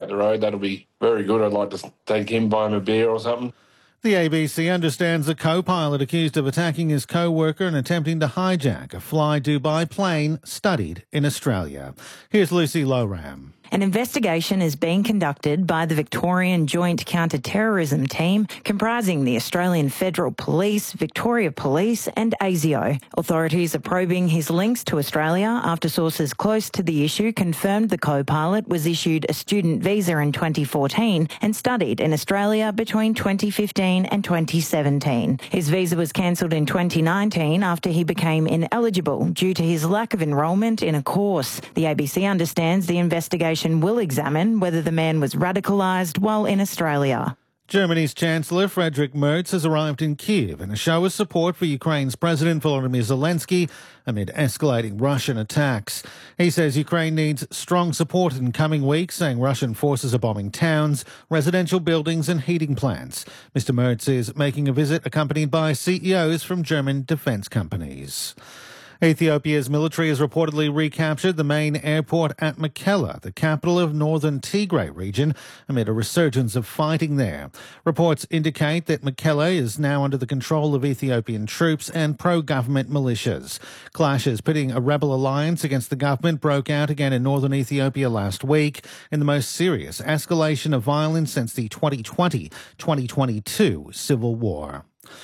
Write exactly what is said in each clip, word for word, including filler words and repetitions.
the road. That'll be very good. I'd like to take him, buy him a beer or something. The A B C understands a co-pilot accused of attacking his co-worker and attempting to hijack a Fly Dubai plane studied in Australia. Here's Lucy Lowram. An investigation is being conducted by the Victorian Joint Counter-Terrorism Team, comprising the Australian Federal Police, Victoria Police and A S I O. Authorities are probing his links to Australia after sources close to the issue confirmed the co-pilot was issued a student visa in twenty fourteen and studied in Australia between twenty fifteen and twenty seventeen. His visa was cancelled in twenty nineteen after he became ineligible due to his lack of enrolment in a course. The A B C understands the investigation will examine whether the man was radicalised while in Australia. Germany's Chancellor Friedrich Merz has arrived in Kyiv in a show of support for Ukraine's President Volodymyr Zelensky amid escalating Russian attacks. He says Ukraine needs strong support in coming weeks, saying Russian forces are bombing towns, residential buildings and heating plants. Mister Merz is making a visit accompanied by C E Os from German defence companies. Ethiopia's military has reportedly recaptured the main airport at Mekelle, the capital of northern Tigray region, amid a resurgence of fighting there. Reports indicate that Mekelle is now under the control of Ethiopian troops and pro-government militias. Clashes pitting a rebel alliance against the government broke out again in northern Ethiopia last week in the most serious escalation of violence since the twenty twenty twenty twenty-two civil war.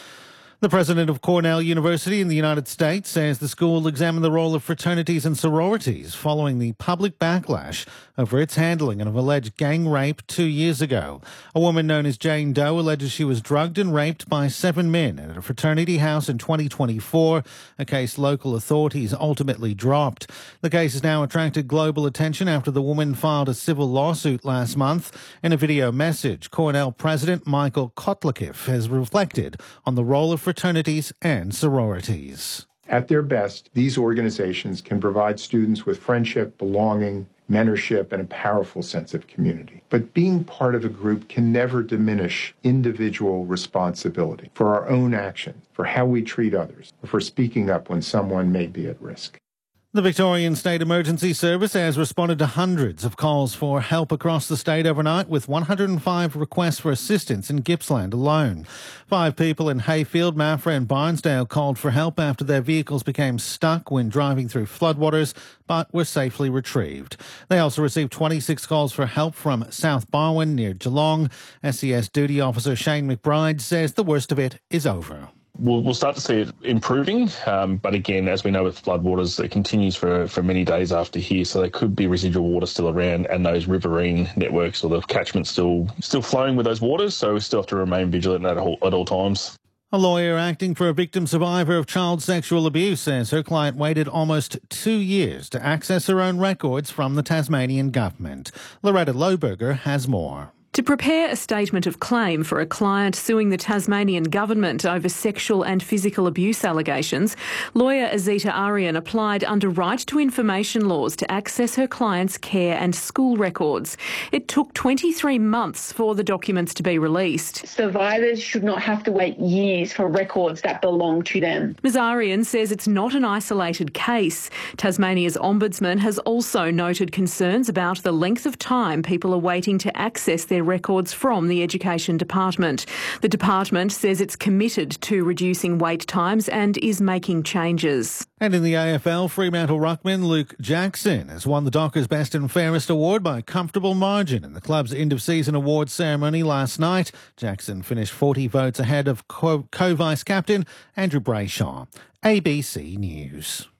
The president of Cornell University in the United States says the school will examine the role of fraternities and sororities following the public backlash over its handling of alleged gang rape two years ago. A woman known as Jane Doe alleges she was drugged and raped by seven men at a fraternity house in twenty twenty-four, a case local authorities ultimately dropped. The case has now attracted global attention after the woman filed a civil lawsuit last month. In a video message, Cornell President Michael Kotlakiff has reflected on the role of fraternities and sororities. At their best, these organizations can provide students with friendship, belonging, mentorship, and a powerful sense of community. But being part of a group can never diminish individual responsibility for our own actions, for how we treat others, or for speaking up when someone may be at risk. The Victorian State Emergency Service has responded to hundreds of calls for help across the state overnight, with one hundred five requests for assistance in Gippsland alone. Five people in Hayfield, Maffra and Barnsdale called for help after their vehicles became stuck when driving through floodwaters, but were safely retrieved. They also received twenty-six calls for help from South Barwon near Geelong. S E S duty officer Shane McBride says the worst of it is over. We'll, we'll start to see it improving, um, but again, as we know with floodwaters, it continues for, for many days after here, so there could be residual water still around and those riverine networks or the catchment still still flowing with those waters, so we still have to remain vigilant at all, at all times. A lawyer acting for a victim survivor of child sexual abuse says her client waited almost two years to access her own records from the Tasmanian government. Loretta Lohberger has more. To prepare a statement of claim for a client suing the Tasmanian government over sexual and physical abuse allegations, lawyer Azita Arian applied under right to information laws to access her client's care and school records. It took twenty-three months for the documents to be released. Survivors should not have to wait years for records that belong to them. Miz Arian says it's not an isolated case. Tasmania's Ombudsman has also noted concerns about the length of time people are waiting to access their records from the Education Department. The department says it's committed to reducing wait times and is making changes. And in the A F L, Fremantle ruckman Luke Jackson has won the Dockers Best and Fairest award by a comfortable margin in the club's end-of-season awards ceremony last night. Jackson finished forty votes ahead of co- co-vice captain Andrew Brayshaw. A B C News.